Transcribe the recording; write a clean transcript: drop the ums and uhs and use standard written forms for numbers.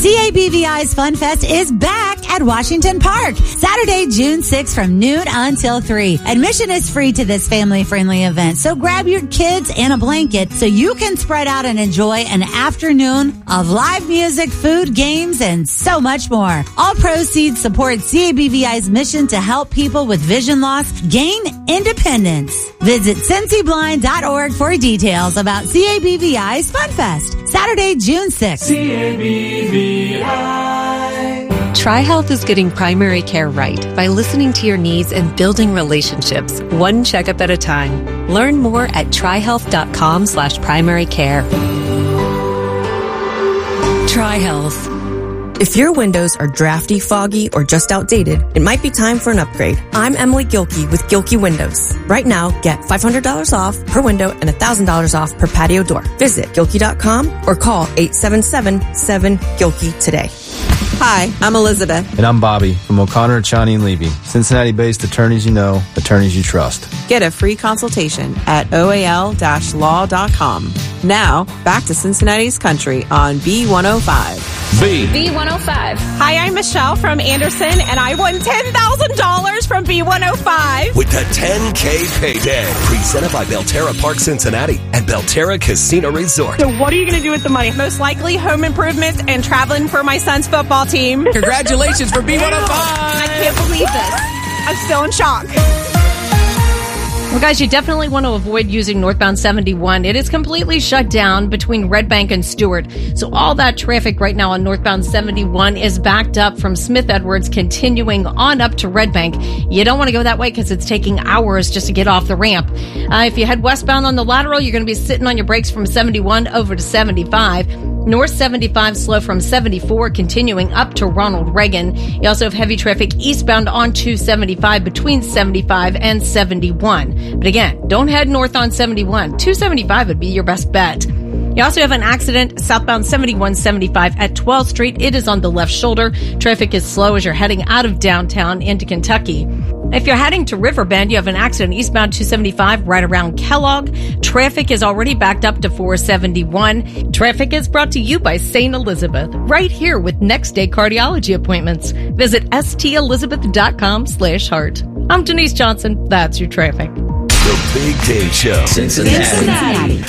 CABVI's Fun Fest is back at Washington Park, Saturday, June 6th from noon until 3. Admission is free to this family-friendly event, so grab your kids and a blanket so you can spread out and enjoy an afternoon of live music, food, games, and so much more. All proceeds support CABVI's mission to help people with vision loss gain independence. Visit cincyblind.org for details about CABVI's Fun Fest, Saturday, June 6th. TriHealth is getting primary care right by listening to your needs and building relationships, one checkup at a time. Learn more at trihealth.com/primary care. TriHealth. If your windows are drafty, foggy, or just outdated, it might be time for an upgrade. I'm Emily Gilkey with Gilkey Windows. Right now, get $500 off per window and $1,000 off per patio door. Visit Gilkey.com or call 877-7-GILKEY today. Hi, I'm Elizabeth. And I'm Bobby from O'Connor, Chani & Levy. Cincinnati-based attorneys you know, attorneys you trust. Get a free consultation at oal-law.com. Now, back to Cincinnati's Country on B105. B105. Hi, I'm Michelle from Anderson, and I won $10,000 from B105. With the 10K payday, presented by Belterra Park Cincinnati and Belterra Casino Resort. So what are you going to do with the money? Most likely home improvements and traveling for my son's football team. Congratulations for B105. I can't believe this. I'm still in shock. Well, guys, you definitely want to avoid using northbound 71. It is completely shut down between Red Bank and Stewart. So all that traffic right now on northbound 71 is backed up from Smith Edwards continuing on up to Red Bank. You don't want to go that way because it's taking hours just to get off the ramp. If you head westbound on the lateral, you're going to be sitting on your brakes from 71 over to 75. North 75 slow from 74, continuing up to Ronald Reagan. You also have heavy traffic eastbound on 275 between 75 and 71. But again, don't head north on 71. 275 would be your best bet. You also have an accident southbound 7175 at 12th Street. It is on the left shoulder. Traffic is slow as you're heading out of downtown into Kentucky. If you're heading to Riverbend, you have an accident eastbound 275 right around Kellogg. Traffic is already backed up to 471. Traffic is brought to you by St. Elizabeth, right here with next day cardiology appointments. Visit stelizabeth.com/heart. I'm Denise Johnson. That's your traffic. The Big Day Show. Cincinnati.